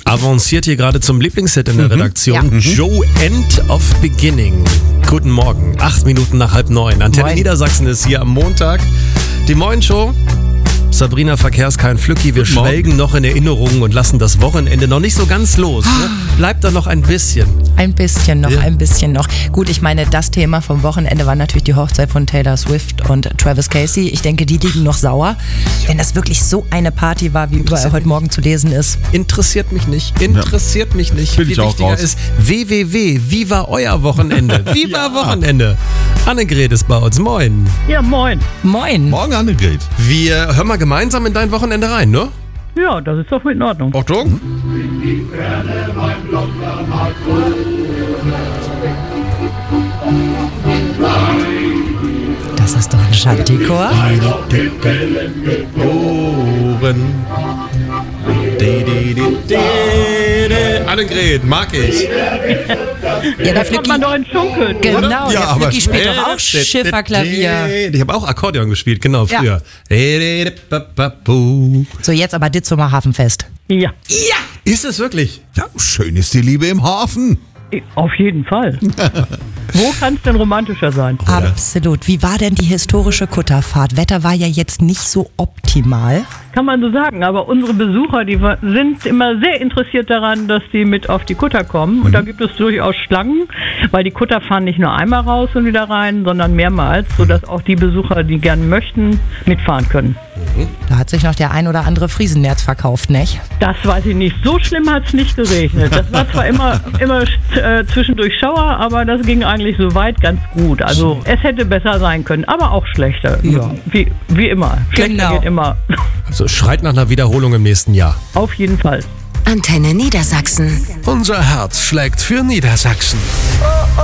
avanciert hier gerade zum Lieblingshit in der Redaktion. Ja. Joe End of Beginning. Guten Morgen, 8 Minuten nach 8:30. Antenne Moin. Niedersachsen ist hier am Montag. Die Moin-Show. Sabrina Verkehrskein Flücki, wir schwelgen noch in Erinnerungen und lassen das Wochenende noch nicht so ganz los. Ne? Bleibt da noch ein bisschen. Ein bisschen noch. Gut, ich meine, das Thema vom Wochenende war natürlich die Hochzeit von Taylor Swift und Travis Kelce. Ich denke, die liegen noch sauer, wenn das wirklich so eine Party war, wie überall heute Morgen zu lesen ist. Interessiert mich nicht. Bin ich Viel auch wichtiger raus. ist www. Wie war euer Wochenende? Wie war Wochenende? Annegret ist bei uns. Moin. Ja, moin. Moin. Morgen, Annegret. Wir hören mal gemeinsam in dein Wochenende rein, ne? Ja, das ist doch in Ordnung. Achtung. Das ist doch ein Schantikor. Annegret, mag ich. Ja, der Kommt Flücki, man doch in Schunkeln. genau, Ja, der aber Flücki spielt doch auch Schifferklavier. Ich habe auch Akkordeon gespielt, genau, Ja. früher. So, jetzt aber Ditzumer Hafenfest. Ja, Ist es wirklich? Ja, schön ist die Liebe im Hafen. auf jeden Fall. Wo kann es denn romantischer sein? Absolut. Wie war denn die historische Kutterfahrt? Wetter war ja jetzt nicht so optimal. Kann man so sagen, aber unsere Besucher, sind immer sehr interessiert daran, dass die mit auf die Kutter kommen. Und da gibt es durchaus Schlangen, weil die Kutter fahren nicht nur einmal raus und wieder rein, sondern mehrmals, sodass auch die Besucher, die gerne möchten, mitfahren können. Da hat sich noch der ein oder andere Friesennerz verkauft, nicht? Das weiß ich nicht. So schlimm hat es nicht geregnet. Das war zwar immer zwischendurch Schauer, aber das ging eigentlich soweit ganz gut. Also es hätte besser sein können, aber auch schlechter. Ja. Wie immer. Schlechter Genau. geht immer. Also schreit nach einer Wiederholung im nächsten Jahr. Auf jeden Fall. Antenne Niedersachsen. Unser Herz schlägt für Niedersachsen.